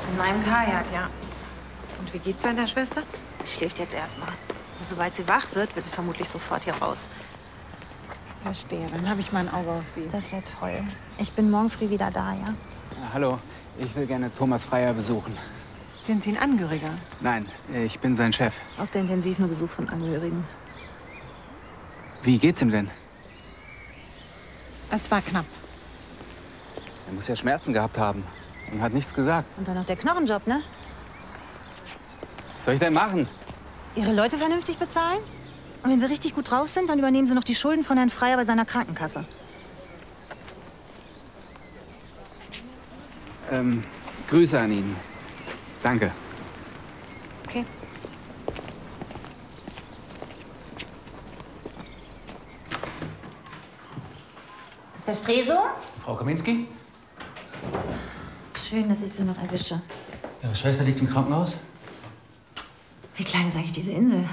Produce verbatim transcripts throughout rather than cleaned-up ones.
In meinem Kajak, ja. Und wie geht's seiner Schwester? Sie schläft jetzt erstmal. Sobald sie wach wird, wird sie vermutlich sofort hier raus. Verstehe, dann habe ich mal ein Auge auf sie. Das wäre toll. Ich bin morgen früh wieder da, ja? Ja, hallo, ich will gerne Thomas Freier besuchen. Sind Sie ein Angehöriger? Nein, ich bin sein Chef. Auf der Intensiv nur Besuch von Angehörigen. Wie geht's ihm denn? Es war knapp. Er muss ja Schmerzen gehabt haben und hat nichts gesagt. Und dann noch der Knochenjob, ne? Was soll ich denn machen? Ihre Leute vernünftig bezahlen? Und wenn sie richtig gut drauf sind, dann übernehmen sie noch die Schulden von Herrn Freier bei seiner Krankenkasse. Ähm, Grüße an ihn. Danke. Okay. Der Streso? Frau Kaminski? Schön, dass ich Sie noch erwische. Ihre Schwester liegt im Krankenhaus? Wie klein ist eigentlich diese Insel?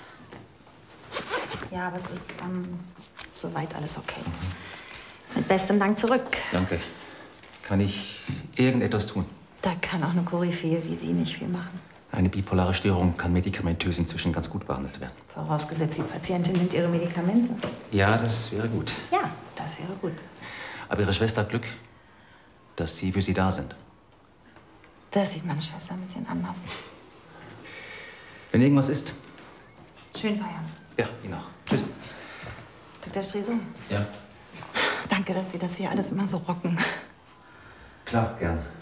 Ja, aber es ist ähm, soweit alles okay. Mit bestem Dank zurück. Danke. Kann ich irgendetwas tun? Da kann auch eine Koryphäe wie Sie nicht viel machen. Eine bipolare Störung kann medikamentös inzwischen ganz gut behandelt werden. Vorausgesetzt, die Patientin nimmt ihre Medikamente. Ja, das wäre gut. Ja, das wäre gut. Aber Ihre Schwester hat Glück, dass Sie für sie da sind. Das sieht meine Schwester ein bisschen anders. Wenn irgendwas ist. Schön feiern. Ja, Ihnen auch. Tschüss. Doktor Streso? Ja. Danke, dass Sie das hier alles immer so rocken. Klar, gern.